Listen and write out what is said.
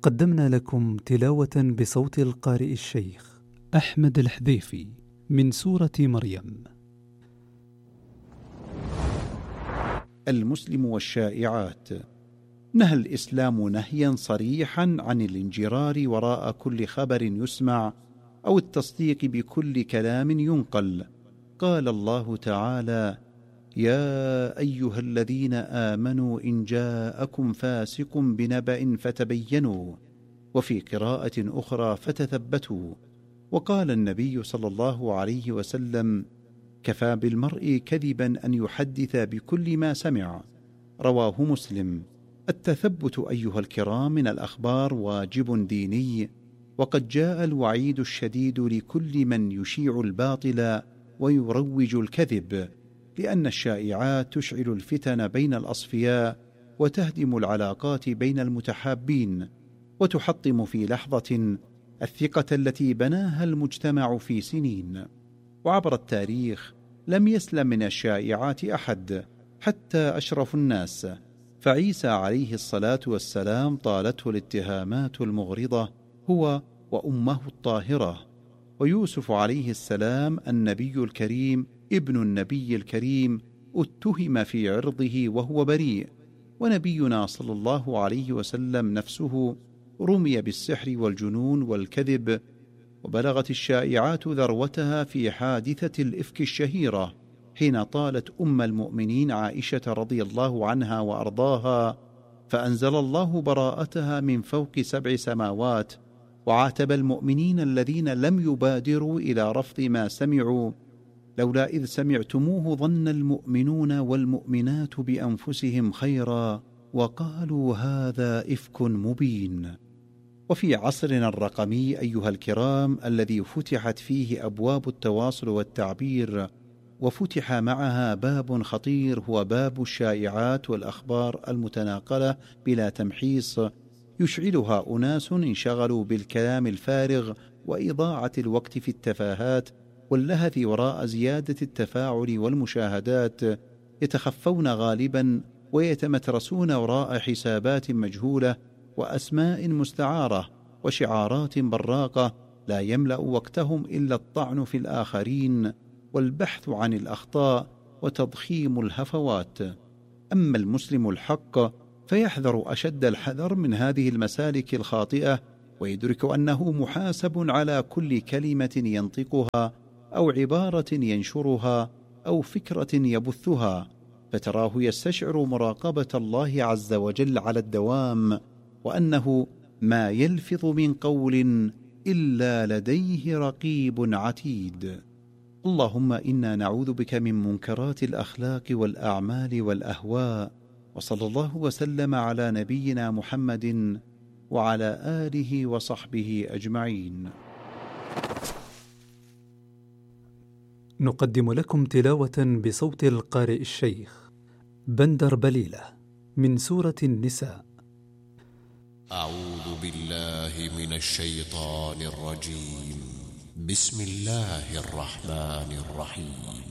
قدمنا لكم تلاوة بصوت القارئ الشيخ أحمد الحذيفي من سورة مريم. المسلم والشائعات. نهى الإسلام نهيا صريحا عن الانجرار وراء كل خبر يسمع أو التصديق بكل كلام ينقل. قال الله تعالى: يا أيها الذين آمنوا إن جاءكم فاسق بنبأ فتبينوا، وفي قراءة أخرى فتثبتوا. وقال النبي صلى الله عليه وسلم: كفى بالمرء كذبا أن يحدث بكل ما سمع. رواه مسلم. التثبت أيها الكرام من الأخبار واجب ديني، وقد جاء الوعيد الشديد لكل من يشيع الباطل ويروج الكذب، لأن الشائعات تشعل الفتن بين الأصفياء وتهدم العلاقات بين المتحابين، وتحطم في لحظة الثقة التي بناها المجتمع في سنين. وعبر التاريخ لم يسلم من الشائعات أحد، حتى أشرف الناس، فعيسى عليه الصلاة والسلام طالته الاتهامات المغرضة هو وأمه الطاهرة، ويوسف عليه السلام النبي الكريم ابن النبي الكريم اتهم في عرضه وهو بريء، ونبينا صلى الله عليه وسلم نفسه رمي بالسحر والجنون والكذب. وبلغت الشائعات ذروتها في حادثة الإفك الشهيرة، حين طالت أم المؤمنين عائشة رضي الله عنها وأرضاها، فأنزل الله براءتها من فوق 7 سماوات، وعاتب المؤمنين الذين لم يبادروا إلى رفض ما سمعوا: لولا إذ سمعتموه ظن المؤمنون والمؤمنات بأنفسهم خيرا وقالوا هذا إفك مبين. وفي عصرنا الرقمي أيها الكرام، الذي فتحت فيه أبواب التواصل والتعبير، وفتح معها باب خطير هو باب الشائعات والأخبار المتناقلة بلا تمحيص، يشعلها أناس انشغلوا بالكلام الفارغ وإضاعة الوقت في التفاهات واللهث وراء زيادة التفاعل والمشاهدات، يتخفون غالبا ويتمترسون وراء حسابات مجهولة وأسماء مستعارة وشعارات براقة لا يملأ وقتهم إلا الطعن في الآخرين والبحث عن الأخطاء وتضخيم الهفوات. أما المسلم الحق فيحذر أشد الحذر من هذه المسالك الخاطئة، ويدرك أنه محاسب على كل كلمة ينطقها أو عبارة ينشرها أو فكرة يبثها، فتراه يستشعر مراقبة الله عز وجل على الدوام، وأنه ما يلفظ من قول إلا لديه رقيب عتيد. اللهم إنا نعوذ بك من منكرات الأخلاق والأعمال والأهواء، وصلى الله وسلم على نبينا محمد وعلى آله وصحبه أجمعين. نقدم لكم تلاوة بصوت القارئ الشيخ بندر بليلة من سورة النساء. أعوذ بالله من الشيطان الرجيم. بسم الله الرحمن الرحيم.